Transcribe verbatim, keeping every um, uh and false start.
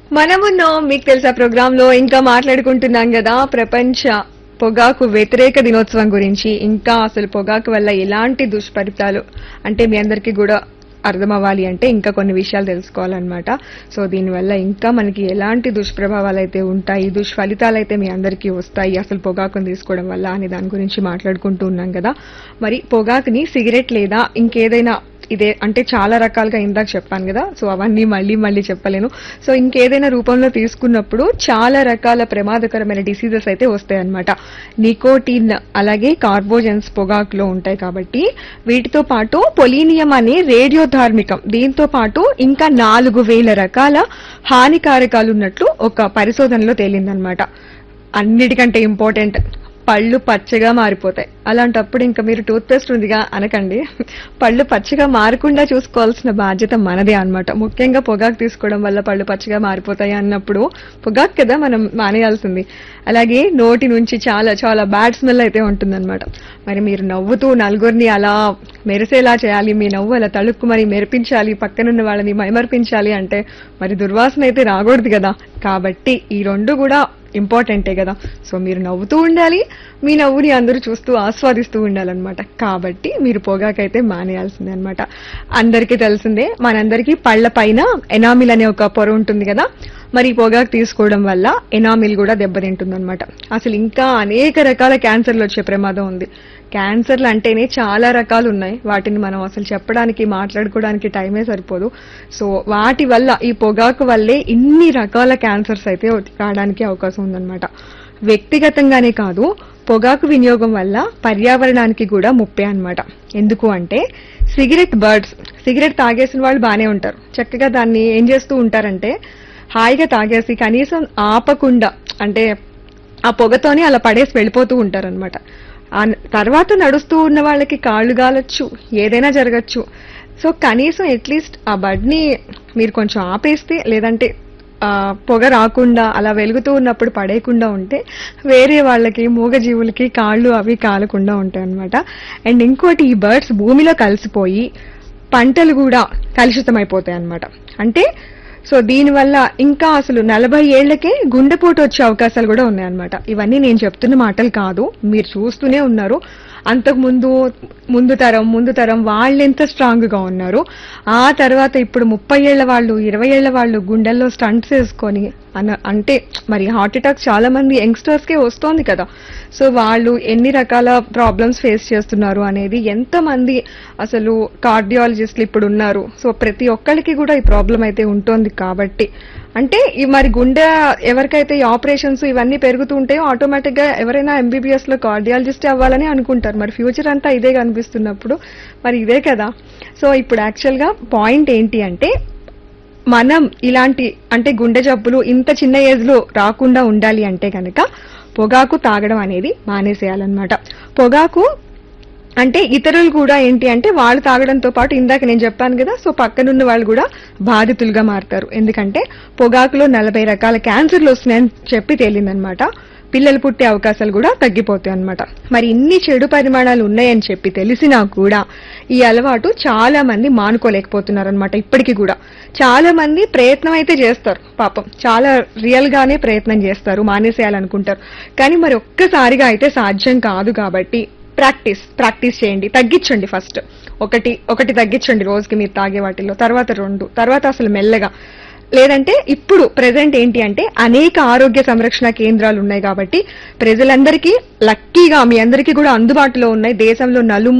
మనమున్నాం మీకు తెలుసా ప్రోగ్రామ్ లో ఇంకా మాట్లాడుకుంటున్నాం కదా ప్రపంచ పొగాకు వ్యతిరేక దినోత్సవం గురించి. ఇంకా అసలు పొగాకు వల్ల ఎలాంటి దుష్ఫలితాలు అంటే మీ అందరికీ కూడా అర్థం అవ్వాలి అంటే ఇంకా కొన్ని విషయాలు తెలుసుకోవాలన్నమాట. సో దీనివల్ల ఇంకా మనకి ఎలాంటి దుష్ప్రభావాలు అయితే ఉంటాయి, దుష్ఫలితాలు అయితే మీ అందరికీ వస్తాయి అసలు పొగాకుని తీసుకోవడం వల్ల అనే దాని గురించి మాట్లాడుకుంటూ ఉన్నాం కదా. మరి పొగాకుని సిగరెట్ లేదా ఇంకేదైనా ఇదే అంటే చాలా రకాలుగా ఇందాక చెప్పాను కదా, సో అవన్నీ మళ్ళీ మళ్ళీ చెప్పలేను. సో ఇంకేదైనా రూపంలో తీసుకున్నప్పుడు చాలా రకాల ప్రమాదకరమైన డిసీజెస్ అయితే వస్తాయి అన్నమాట. నికోటిన్ అలాగే కార్బోజన్స్ పొగాకులో ఉంటాయి కాబట్టి వీటితో పాటు పొలీనియం అనే రేడియో ధార్మికం, దీంతో పాటు ఇంకా నాలుగు వేల రకాల హానికారకాలు ఉన్నట్లు ఒక పరిశోధనలో తేలిందనమాట. అన్నిటికంటే ఇంపార్టెంట్, పళ్ళు పచ్చగా మారిపోతాయి. అలాంటప్పుడు ఇంకా మీరు టూత్ పేస్ట్ ఉందిగా అనకండి, పళ్ళు పచ్చగా మారకుండా చూసుకోవాల్సిన బాధ్యత మనదే అన్నమాట. ముఖ్యంగా పొగాకు తీసుకోవడం వల్ల పళ్ళు పచ్చగా మారిపోతాయి అన్నప్పుడు పొగాకు కదా మనం మానేయాల్సింది. అలాగే నోటి నుంచి చాలా చాలా బ్యాడ్ స్మెల్ అయితే ఉంటుందన్నమాట. మరి మీరు నవ్వుతూ నలుగురిని అలా మెరిసేలా చేయాలి, మీ నవ్వు అలా తళుక్కు మరి మెరిపించాలి, పక్కనున్న వాళ్ళని మైమర్పించాలి అంటే మరి దుర్వాసన అయితే రాకూడదు కదా. కాబట్టి ఈ రెండు కూడా ఇంపార్టెంటే కదా. సో మీరు నవ్వుతూ ఉండాలి, మీ నవ్వుని అందరూ చూస్తూ ఆస్వాదిస్తూ ఉండాలన్నమాట. కాబట్టి మీరు పొగాకైతే మానేయాల్సిందే అనమాట. అందరికీ తెలిసిందే, మనందరికీ పళ్ల పైన ఎనామిల్ అనే ఒక పొర ఉంటుంది కదా. మరి పొగాకు తీసుకోవడం వల్ల ఎనామిల్ కూడా దెబ్బతింటుంది అనమాట. అసలు ఇంకా అనేక రకాల క్యాన్సర్లు వచ్చే ప్రమాదం ఉంది. క్యాన్సర్లు అంటేనే చాలా రకాలు ఉన్నాయి, వాటిని మనం అసలు చెప్పడానికి మాట్లాడుకోవడానికి టైమే సరిపోదు. సో వాటి వల్ల ఈ పొగాకు వల్లే ఇన్ని రకాల క్యాన్సర్స్ అయితే రావడానికి అవకాశం ఉందన్నమాట. వ్యక్తిగతంగానే కాదు, పొగాకు వినియోగం వల్ల పర్యావరణానికి కూడా ముప్పే అన్నమాట. ఎందుకు అంటే సిగరెట్ బర్డ్స్, సిగరెట్ తాగేసిన వాళ్ళు బానే ఉంటారు, చక్కగా దాన్ని ఏం చేస్తూ ఉంటారంటే హాయిగా తాగేసి కనీసం ఆపకుండా అంటే ఆ పొగతోనే అలా పడేసి వెళ్ళిపోతూ ఉంటారనమాట. తర్వాత నడుస్తూ ఉన్న వాళ్ళకి కాళ్ళు గాలొచ్చు, ఏదైనా జరగచ్చు. సో కనీసం అట్లీస్ట్ ఆ బడ్ని మీరు కొంచెం ఆపేస్తే, లేదంటే ఆ పొగ రాకుండా అలా వెలుగుతూ ఉన్నప్పుడు పడేయకుండా ఉంటే వేరే వాళ్ళకి మూగజీవులకి కాళ్ళు అవి కాలకుండా ఉంటాయి అనమాట. అండ్ ఇంకోటి, ఈ బర్డ్స్ భూమిలో కలిసిపోయి పంటలు కూడా కలుషితమైపోతాయి అనమాట. అంటే సో దీనివల్ల ఇంకా అసలు నలభై ఏళ్లకే గుండెపోటు వచ్చే అవకాశాలు కూడా ఉన్నాయన్నమాట. ఇవన్నీ నేను చెప్తున్న మాటలు కాదు, మీరు చూస్తూనే ఉన్నారు. అంతకు ముందు ముందు తరం ముందు తరం వాళ్ళు ఎంత స్ట్రాంగ్ గా ఉన్నారు, ఆ తర్వాత ఇప్పుడు ముప్పై ఏళ్ల వాళ్ళు ఇరవై ఏళ్ల వాళ్ళు గుండెల్లో స్టంట్స్ వేసుకొని అన అంటే మరి హార్ట్ అటాక్ చాలా మంది యంగ్స్టర్స్ కే వస్తోంది కదా. సో వాళ్ళు ఎన్ని రకాల ప్రాబ్లమ్స్ ఫేస్ చేస్తున్నారు అనేది, ఎంత మంది అసలు కార్డియాలజిస్టులు ఇప్పుడు ఉన్నారు. సో ప్రతి ఒక్కరికి కూడా ఈ ప్రాబ్లం అయితే ఉంటుంది. కాబట్టి అంటే ఈ మరి గుండె ఎవరికైతే ఈ ఆపరేషన్స్ ఇవన్నీ పెరుగుతూ ఉంటాయో ఆటోమేటిక్ గా ఎవరైనా ఎంబీబీఎస్ లో కార్డియాలజిస్ట్ అవ్వాలని అనుకుంటారు. మరి ఫ్యూచర్ అంతా ఇదే కనిపిస్తున్నప్పుడు మరి ఇదే కదా. సో ఇప్పుడు యాక్చువల్ గా పాయింట్ ఏంటి అంటే, మనం ఇలాంటి అంటే గుండె జబ్బులు ఇంత చిన్న ఏజ్ లో రాకుండా ఉండాలి అంటే కనుక పొగాకు తాగడం అనేది మానేసేయాలన్నమాట. పొగాకు అంటే ఇతరులు కూడా ఏంటి అంటే వాళ్ళు తాగడంతో పాటు ఇందాక నేను చెప్పాను కదా, సో పక్కనున్న వాళ్ళు కూడా బాధితులుగా మారుతారు. ఎందుకంటే పొగాకులో నలభై రకాల క్యాన్సర్లు వస్తున్నాయని చెప్పి తేలిందనమాట. పిల్లలు పుట్టే అవకాశాలు కూడా తగ్గిపోతాయి అనమాట. మరి ఇన్ని చెడు పరిమాణాలు ఉన్నాయని చెప్పి తెలిసినా కూడా ఈ అలవాటు చాలా మంది మానుకోలేకపోతున్నారు అనమాట. ఇప్పటికీ కూడా చాలా మంది ప్రయత్నం అయితే చేస్తారు, పాపం చాలా రియల్ గానే ప్రయత్నం చేస్తారు, మానేసేయాలనుకుంటారు. కానీ మరి ఒక్కసారిగా అయితే సాధ్యం కాదు. కాబట్టి ప్రాక్టీస్ ప్రాక్టీస్ చేయండి, తగ్గించండి. ఫస్ట్ ఒకటి ఒకటి తగ్గించండి రోజుకి మీరు తాగే వాటిల్లో, తర్వాత రెండు, తర్వాత అసలు మెల్లగా. లేదంటే ఇప్పుడు ప్రెసెంట్ ఏంటి అంటే అనేక ఆరోగ్య సంరక్షణ కేంద్రాలు ఉన్నాయి కాబట్టి ప్రజలందరికీ లక్కీగా మీ అందరికీ కూడా అందుబాటులో ఉన్నాయి. దేశంలో నలు